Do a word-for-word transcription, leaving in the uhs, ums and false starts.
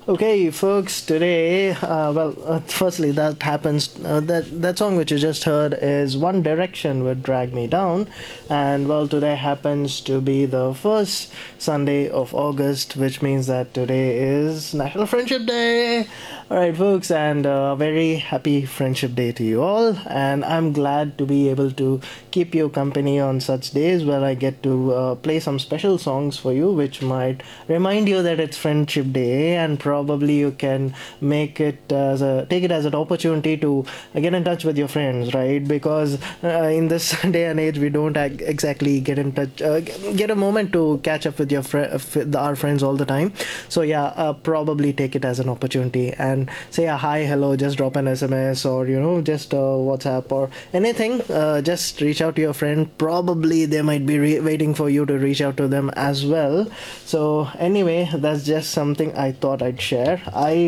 Okay, folks. Today, uh, well, uh, firstly, that happens. Uh, that that song which you just heard is One Direction with "Drag Me Down," and well, today happens to be the first Sunday of August, which means that today is National Friendship Day. All right, folks, and a very happy Friendship Day to you all. And I'm glad to be able to keep you company on such days where I get to uh, play some special songs for you, which might remind you that it's Friendship Day, and probably you can make it as a take it as an opportunity to get in touch with your friends, right? Because uh, in this day and age, we don't ag- exactly get in touch, uh, get a moment to catch up with your fr- with our friends all the time. So yeah, uh, probably take it as an opportunity and say a hi, hello, just drop an S M S, or you know, just uh, WhatsApp or anything. Uh, just reach out to your friend. Probably they might be re- waiting for you to reach out to them as well. So anyway, that's just something I thought I'd share. I